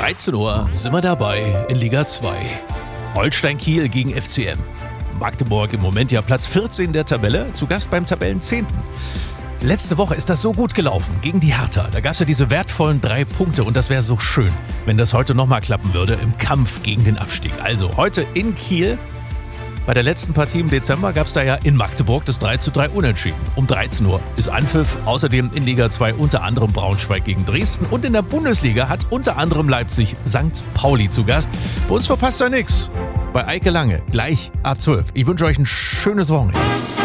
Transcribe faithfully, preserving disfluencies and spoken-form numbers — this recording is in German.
dreizehn Uhr sind wir dabei in Liga zwei. Holstein Kiel gegen F C M. Magdeburg im Moment ja Platz vierzehn der Tabelle, zu Gast beim Tabellenzehnten. Letzte Woche ist das so gut gelaufen gegen die Hertha. Da gab es ja diese wertvollen drei Punkte und das wäre so schön, wenn das heute nochmal klappen würde im Kampf gegen den Abstieg. Also heute in Kiel. Bei der letzten Partie im Dezember gab es da ja in Magdeburg das drei zu drei Unentschieden. Um dreizehn Uhr ist Anpfiff. Außerdem in Liga zwei unter anderem Braunschweig gegen Dresden. Und in der Bundesliga hat unter anderem Leipzig Sankt Pauli zu Gast. Bei uns verpasst da nichts. Bei Eike Lange, gleich ab zwölf. Ich wünsche euch ein schönes Wochenende.